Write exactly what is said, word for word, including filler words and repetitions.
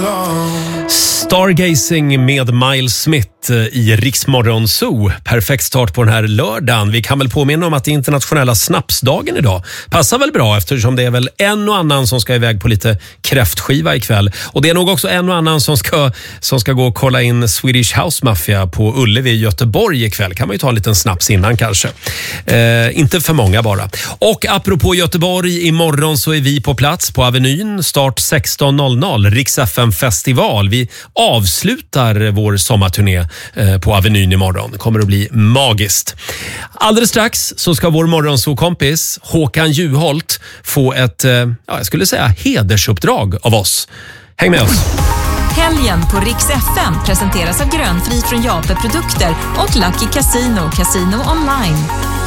Stargazing med Miles Smith i Rix Morgon Zoo. Perfekt start på den här lördagen. Vi kan väl påminna om att det är internationella snapsdagen idag. Passar väl bra eftersom det är väl en och annan som ska iväg på lite kräftskiva ikväll. Och det är nog också en och annan som ska, som ska gå och kolla in Swedish House Mafia på Ullevi i Göteborg ikväll. Kan man ju ta en liten snaps innan kanske. Eh, inte för många bara. Och apropå Göteborg, imorgon så är vi på plats på Avenyn. Start sexton noll noll. Rix F M festival. Vi avslutar vår sommarturné på Avenyn imorgon. Det kommer att bli magiskt. Alldeles strax så ska vår morgonsåkompis Håkan Juholt få ett, ja, jag skulle säga hedersuppdrag av oss. Häng med oss. Helgen på Rix F M presenteras av Grönfri från Jape Produkter och Lucky Casino, Casino online.